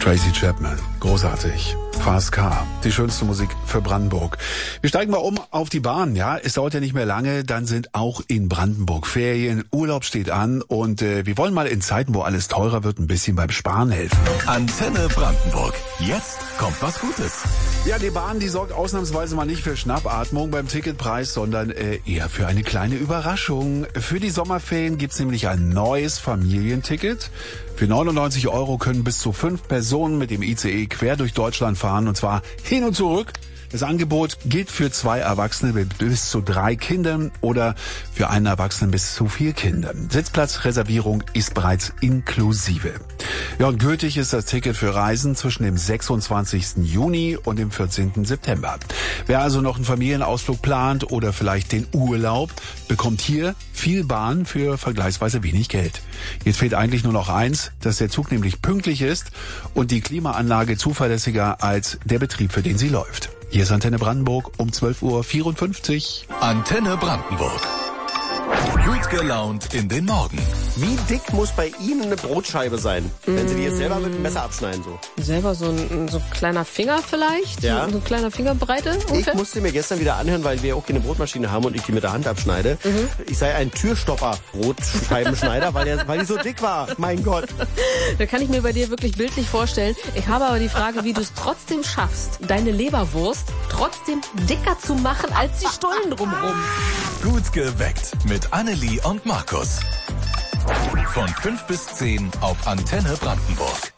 Tracy Chapman, großartig. Fast Car, die schönste Musik für Brandenburg. Wir steigen mal um auf die Bahn, ja. Es dauert ja nicht mehr lange, dann sind auch in Brandenburg Ferien, Urlaub steht an und wir wollen mal in Zeiten, wo alles teurer wird, ein bisschen beim Sparen helfen. Antenne Brandenburg. Jetzt kommt was Gutes. Ja, die Bahn, die sorgt ausnahmsweise mal nicht für Schnappatmung beim Ticketpreis, sondern eher für eine kleine Überraschung. Für die Sommerferien gibt's nämlich ein neues Familienticket. Für 99 € können bis zu 5 Personen mit dem ICE quer durch Deutschland fahren, und zwar hin und zurück. Das Angebot gilt für 2 Erwachsene mit bis zu 3 Kindern oder für einen Erwachsenen bis zu 4 Kindern. Sitzplatzreservierung ist bereits inklusive. Ja, und gültig ist das Ticket für Reisen zwischen dem 26. Juni und dem 14. September. Wer also noch einen Familienausflug plant oder vielleicht den Urlaub, bekommt hier viel Bahn für vergleichsweise wenig Geld. Jetzt fehlt eigentlich nur noch eins, dass der Zug nämlich pünktlich ist und die Klimaanlage zuverlässiger als der Betrieb, für den sie läuft. Hier ist Antenne Brandenburg um 12:54 Uhr. Antenne Brandenburg. Gut gelaunt in den Morgen. Wie dick muss bei Ihnen eine Brotscheibe sein, wenn Sie die jetzt selber mit dem Messer abschneiden? So? Selber so ein kleiner Finger vielleicht? Ja. So ein kleiner Fingerbreite ungefähr? Ich musste mir gestern wieder anhören, weil wir auch keine Brotmaschine haben und ich die mit der Hand abschneide. Ich sei ein Türstopper-Brotscheibenschneider, weil die so dick war. Mein Gott. Da kann ich mir bei dir wirklich bildlich vorstellen. Ich habe aber die Frage, wie du es trotzdem schaffst, deine Leberwurst trotzdem dicker zu machen als die Stullen drumherum. Gut geweckt mit Annelie und Markus. Von 5 bis 10 auf Antenne Brandenburg.